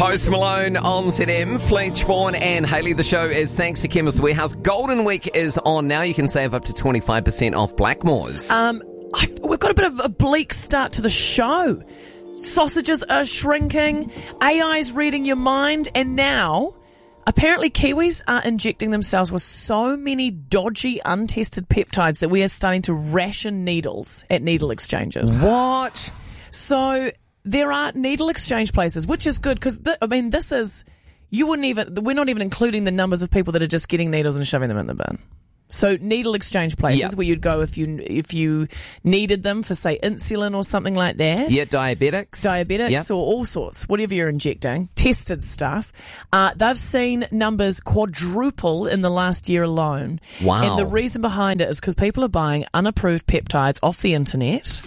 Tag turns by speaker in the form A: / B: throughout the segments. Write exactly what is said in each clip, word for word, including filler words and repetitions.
A: Post Malone on Z M, Fletch, Vaughan and Hayley. The show is thanks to Chemist Warehouse. Golden Week is on now. You can save up to twenty-five percent off Blackmores.
B: Um, I, we've got a bit of a bleak start to the show. Sausages are shrinking, A I's reading your mind, and now apparently Kiwis are injecting themselves with so many dodgy, untested peptides that we are starting to ration needles at needle exchanges.
A: What?
B: So there are needle exchange places, which is good because, th- I mean, this is, you wouldn't even, we're not even including the numbers of people that are just getting needles and shoving them in the bin. So needle exchange places
A: Yep.
B: where you'd go if you if you needed them for, say, insulin or something like that.
A: Yeah, diabetics.
B: Diabetics
A: Yep.
B: or all sorts, whatever you're injecting, tested stuff. Uh, they've seen numbers quadruple in the last year alone.
A: Wow.
B: And the reason behind it is because people are buying unapproved peptides off the internet.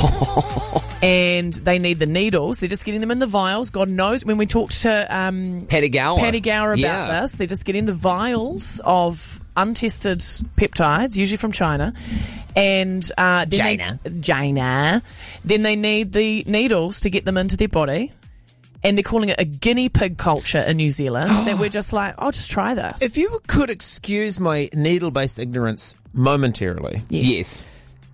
B: And they need the needles. They're just getting them in the vials. God knows. When we talked to um,
A: Paddy Gower.
B: Paddy Gower about
A: Yeah.
B: this, they're just getting the vials of untested peptides, usually from China. And uh, then
A: China.
B: They, China. Then they need the needles to get them into their body. And they're calling it a guinea pig culture in New Zealand. That we're just like, I'll just try this.
C: If you could excuse my needle-based ignorance momentarily,
B: yes.
A: Yes.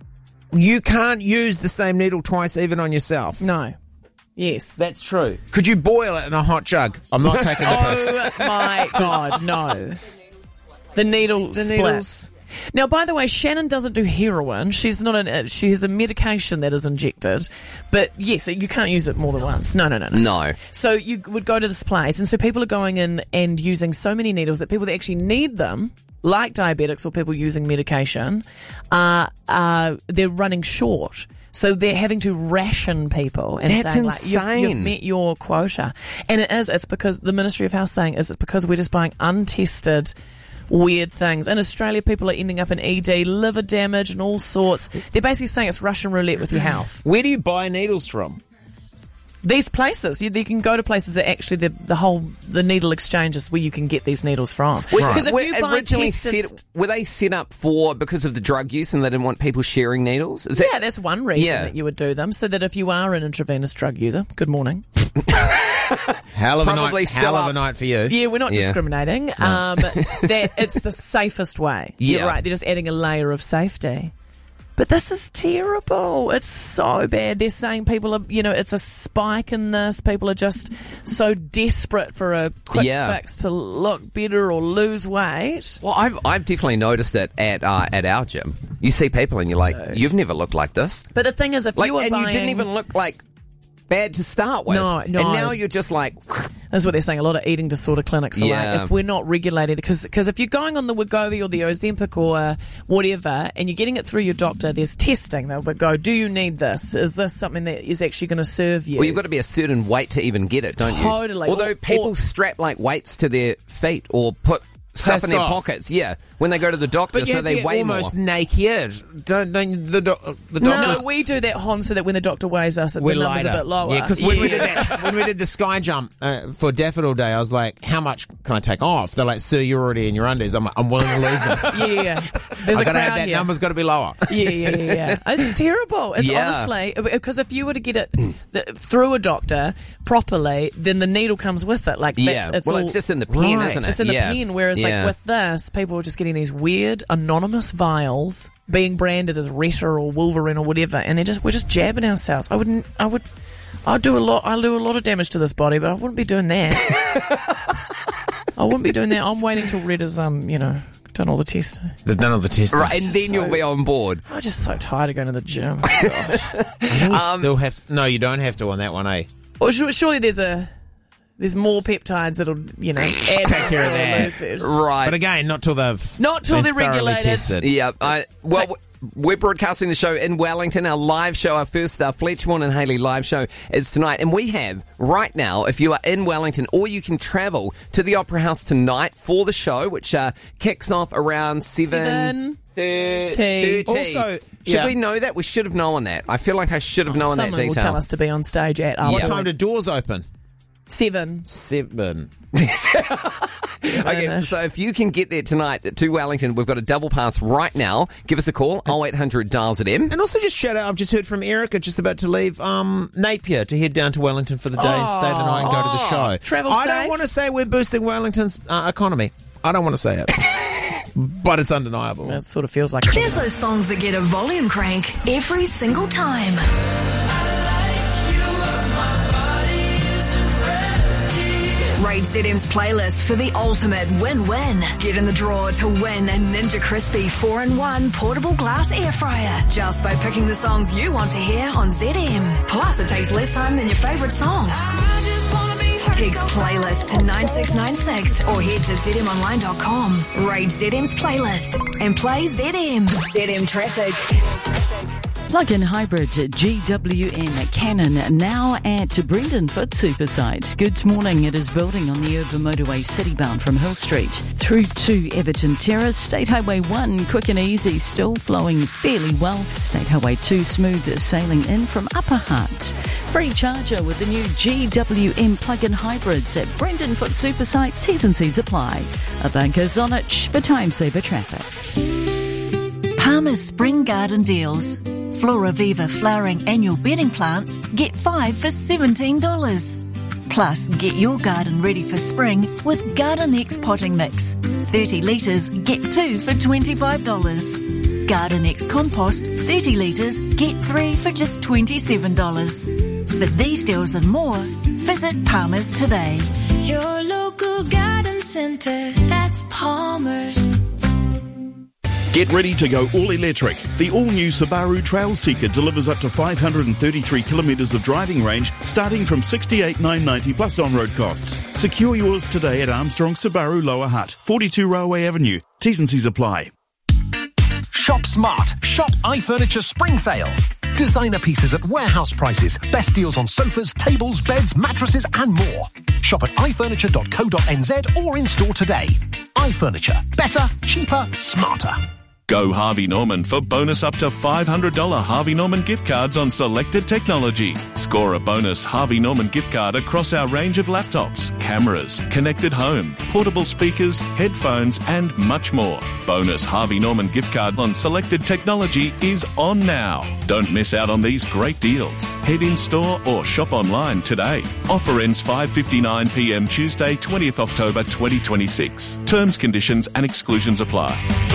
C: you can't use the same needle twice even on yourself.
B: No. Yes.
C: That's true. Could you boil it in a hot jug? I'm not taking the piss.
B: Oh my God, no. The needle
C: The
B: splits.
C: needles.
B: Now, by the way, Shannon doesn't do heroin. She's not an. She has a medication that is injected, but yes, you can't use it more than once. No, no, no, no.
A: No.
B: So you would go to this place, and so people are going in and using so many needles that people that actually need them, like diabetics or people using medication, uh, uh, they're running short. So they're having to ration people and
A: That's
B: saying, like,
A: insane.
B: you've, you've met your quota. And it is. It's because the Ministry of Health saying is it's because we're just buying untested weird things. In Australia, people are ending up in E D, liver damage and all sorts. They're basically saying it's Russian roulette with your health.
C: Where do you buy needles from?
B: These places, you, you can go to places that actually the, the whole the needle exchanges where you can get these needles from. Because if
A: Were
B: you buy
A: originally
B: tested,
A: set, were they set up for because of the drug use and they didn't want people sharing needles? Is that,
B: yeah, that's one reason
A: Yeah.
B: that you would do them, so that if you are an intravenous drug user, good morning.
C: Hell of a
A: Probably
C: night.
A: still
C: Hell of
A: up.
C: a night for you.
B: Yeah, we're not
A: Yeah.
B: discriminating. Um, that it's the safest way.
A: Yeah.
B: You're right. They're just adding a layer of safety. But this is terrible. It's so bad. They're saying people are, you know, it's a spike in this. People are just so desperate for a quick
A: Yeah.
B: fix to look better or lose weight.
A: Well, I've I've definitely noticed it at uh, at our gym. You see people and you're like,
B: Dude.
A: you've never looked like this.
B: But the thing is, if
A: Like,
B: you were
A: and
B: buying,
A: you didn't even look like bad to start with.
B: No, no.
A: And now you're just like,
B: that's what they're saying. A lot of eating disorder clinics are
A: Yeah.
B: like, if we're not regulating, because because if you're going on the Wegovy or the Ozempic or whatever, and you're getting it through your doctor, there's testing. They'll go, do you need this? Is this something that is actually going to serve you?
A: well, you've got to be a certain weight to even get it, don't you?
B: Totally.
A: Although
B: Or-
A: people
B: or-
A: strap like weights to their feet or put stuff in
C: Piss
A: their
C: off.
A: pockets. Yeah, when they go to the doctor,
C: But you
A: so
C: have
A: they
C: to get
A: weigh
C: almost
A: more.
C: naked. Don't, don't the, doc- the
B: No,
C: doctors...
B: we do that, Hon, so that when the doctor weighs us, the
C: We're
B: number's
C: lighter.
B: a bit lower.
C: Yeah, because when we did that, when we did the sky jump uh, for Daffodil Day, I was like, "How much can I take off?" They're like, "Sir, you're already in your undies." I'm like, "I'm willing to lose them."
B: yeah, yeah, yeah. There's
C: I
B: a
C: gotta
B: crowd
C: have that
B: here.
C: number's got to be lower.
B: Yeah, yeah, yeah, yeah. It's terrible. It's
A: Yeah.
B: honestly, because if you were to get it the, through a doctor properly, then the needle comes with it. Like,
A: Yeah,
B: that's, it's
A: well,
B: all,
A: it's just in the pen,
C: Right.
A: isn't it?
B: It's in the
A: yeah.
B: pen, whereas
A: Yeah.
B: like with this, people are just getting these weird anonymous vials being branded as Retta or Wolverine or whatever, and they're just we're just jabbing ourselves. I wouldn't. I would. I'd do a lot. I do a lot of damage to this body, but I wouldn't be doing that. I wouldn't be doing that. I'm waiting till Retta's um, you know, done all the testing.
C: They've done all the testing.
A: Right, and then
B: so-
A: you'll be on board.
B: I'm just so tired of going to the gym. Gosh.
C: We still have to, no, you don't have to on that one, eh?
B: Well, su- surely there's a there's more peptides that'll, you know, add
C: Take care of
B: or
C: that.
B: lose it.
A: Right.
C: But again, not till they've
B: Not till
C: been
B: they're
C: thoroughly
B: regulated.
C: tested.
A: Yeah, I, well,
B: take-
A: we're broadcasting the show in Wellington. Our live show, our first uh, Fletch, Vaughan and Hayley live show is tonight. And we have, right now, if you are in Wellington, or you can travel to the Opera House tonight for the show, which uh, kicks off around seven
B: Seven.
A: thirty.
C: Also,
A: should
C: yeah.
A: we know that? We should have known that. I feel like I should have known that
B: Someone
A: detail.
B: will tell us to be on stage at our
C: What
A: Yeah.
C: time do doors open?
B: Seven.
C: Seven.
A: Okay, so if you can get there tonight to Wellington, we've got a double pass right now. Give us a call, oh eight hundred dials at M.
C: And also just shout out, I've just heard from Erica, just about to leave um, Napier to head down to Wellington for the day and stay the night and go to the show.
B: Travel
C: I
B: safe.
C: don't want to say we're boosting Wellington's uh, economy. I don't want to say it. But it's undeniable.
B: That sort of feels like it.
D: There's those songs that get a volume crank every single time. Raid Z M's playlist for the ultimate win-win. Get in the draw to win a Ninja Crispy four in one portable glass air fryer just by picking the songs you want to hear on Z M. Plus, it takes less time than your favourite song. Text playlist to nine six nine six or head to z m online dot com. Raid Z M's playlist and play Z M. Z M traffic.
E: Plug-in hybrid G W M Canon now at Brendan Foot Supersite. Good morning. It is building on the Urban Motorway citybound from Hill Street through to Everton Terrace. State Highway one quick and easy, still flowing fairly well. State Highway two smooth sailing in from Upper Hutt. Free charger with the new G W M plug-in hybrids at Brendan Foot Supersite. T's and C's apply. Ivanka Zonich for Time Saver Traffic.
F: Palmer's Spring Garden Deals. Flora Viva flowering annual bedding plants get five for seventeen dollars. Plus, get your garden ready for spring with Garden X potting mix. thirty litres, get two for twenty-five dollars. Garden X compost, thirty litres, get three for just twenty-seven dollars. For these deals and more, visit Palmer's today.
G: Your local garden centre, that's Palmer's.
H: Get ready to go all-electric. The all-new Subaru Trail Seeker delivers up to five hundred thirty-three kilometres of driving range, starting from sixty-eight thousand nine hundred ninety plus on-road costs. Secure yours today at Armstrong Subaru Lower Hutt, forty-two Railway Avenue. T's and C's apply.
I: Shop smart. Shop iFurniture Spring Sale. Designer pieces at warehouse prices. Best deals on sofas, tables, beds, mattresses and more. Shop at i furniture dot co dot n z or in-store today. iFurniture. Better, cheaper, smarter.
H: Go Harvey Norman for bonus up to five hundred dollars Harvey Norman gift cards on selected technology. Score a bonus Harvey Norman gift card across our range of laptops, cameras, connected home, portable speakers, headphones and much more. Bonus Harvey Norman gift card on selected technology is on now. Don't miss out on these great deals. Head in store or shop online today. Offer ends five fifty-nine p m Tuesday, twentieth October twenty twenty-six. Terms, conditions and exclusions apply.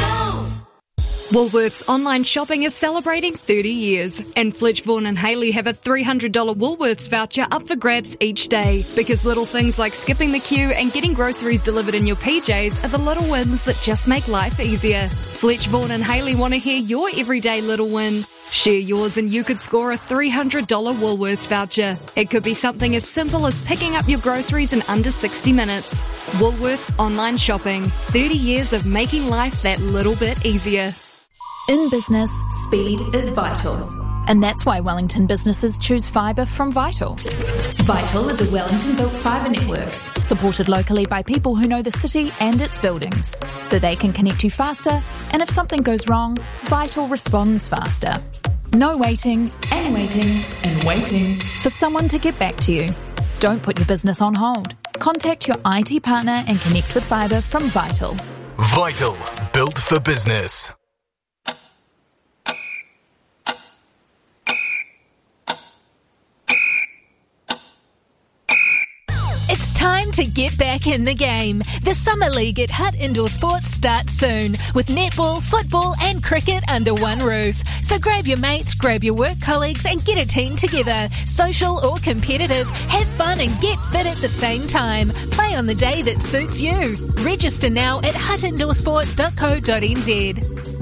J: Woolworths online shopping is celebrating thirty years, and Fletch Vaughan and Haley have a three hundred dollars Woolworths voucher up for grabs each day, because little things like skipping the queue and getting groceries delivered in your P Js are the little wins that just make life easier. Fletch Vaughan and Haley want to hear your everyday little win. Share yours and you could score a three hundred dollars Woolworths voucher. It could be something as simple as picking up your groceries in under sixty minutes. Woolworths online shopping. thirty years of making life that little bit easier.
K: In business, speed is vital. And that's why Wellington businesses choose fibre from Vital. Vital is a Wellington-built fibre network, supported locally by people who know the city and its buildings, so they can connect you faster, and if something goes wrong, Vital responds faster. No waiting, and waiting, and waiting for someone to get back to you. Don't put your business on hold. Contact your I T partner and connect with fibre from Vital.
L: Vital, built for business.
M: It's time to get back in the game. The Summer League at Hutt Indoor Sports starts soon, with netball, football and cricket under one roof. So grab your mates, grab your work colleagues and get a team together. Social or competitive, have fun and get fit at the same time. Play on the day that suits you. Register now at hutt indoor sport dot co dot n z.
D: Z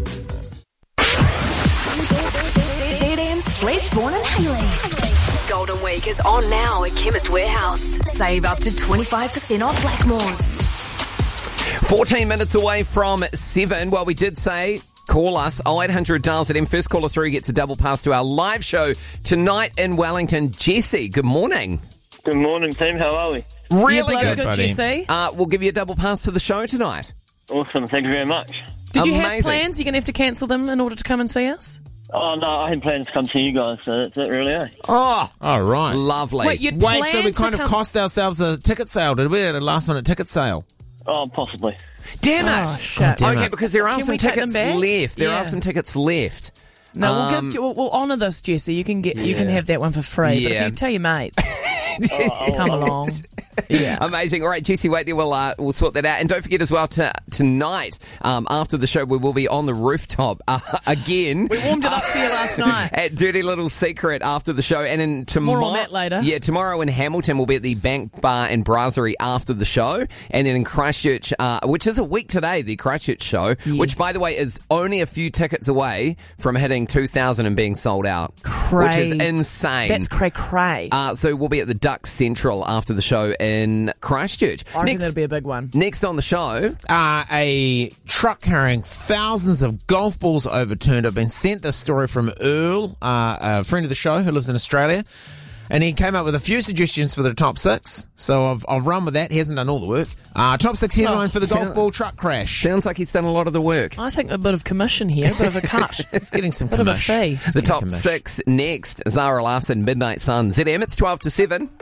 D: M's Fletch Vaughan and Haley. Golden Week is on now at Chemist Warehouse. Save up to twenty-five percent off Blackmores.
A: fourteen minutes away from seven. Well, we did say call us oh eight hundred dials at M. First caller through gets a double pass to our live show tonight in Wellington. Jesse, good morning.
N: Good morning, team. How are we?
A: Really
B: yeah,
A: good,
B: good Jesse.
A: Uh, we'll give you a double pass to the show tonight.
N: Awesome. Thank you very much.
B: Did you
A: Amazing.
B: have plans? You're going to have to cancel them in order to come and see us?
N: Oh, no, I had plans to come to you guys, so that's it really, eh?
A: Oh,
C: oh right.
A: Lovely.
B: Wait, you'd
C: Wait, so
B: plan
C: we
B: to
C: kind of
B: come-
C: cost ourselves a ticket sale, did we? At a last minute ticket sale.
N: Oh, possibly.
A: Damn it.
B: Oh, shit.
C: damn
A: okay,
C: it.
A: because there are
B: Can
A: some
B: we take them
A: tickets
B: back?
A: left. There
B: Yeah.
A: are some tickets left.
B: No, we'll
A: Um,
B: give. You, we'll, we'll honour this, Jesse. You can get. You can have that one for free. But
A: Yeah.
B: if you tell your mates,
N: Oh,
B: come
N: I'll-
B: along. Yeah.
A: Amazing. All right, Jesse, wait there. We'll, uh, we'll sort that out. And don't forget as well, to, tonight, um, after the show, we will be on the rooftop uh, again.
B: We warmed it up for you last night.
A: At Dirty Little Secret after the show. And then tomorrow.
B: More on that later.
A: Yeah, tomorrow in Hamilton, we'll be at the Bank Bar and Brasserie after the show. And then in Christchurch, uh, which is a week today, the Christchurch show, which, by the way, is only a few tickets away from hitting two thousand and being sold out.
B: Cray.
A: Which is insane.
B: That's cray cray.
A: Uh, so we'll be at the Duck Central after the show in Christchurch.
B: I reckon
A: Next,
B: that'll be a big one.
A: next on the show,
C: Uh, a truck carrying thousands of golf balls overturned. I've been sent this story from Earl, uh, a friend of the show who lives in Australia. And he came up with a few suggestions for the top six. So I've, I've run with that. He hasn't done all the work. Uh, top six headline
B: Oh,
C: for the
A: sound-
C: golf ball truck crash.
A: sounds like he's done a lot of the work.
B: I think a bit of commission here, a bit of a cut.
C: It's getting some
B: bit of a
C: commish.
B: fee.
C: It's
A: The
C: getting
A: top
C: commish.
A: six next, Zara Larson, Midnight Sun. Z M, it's twelve to seven.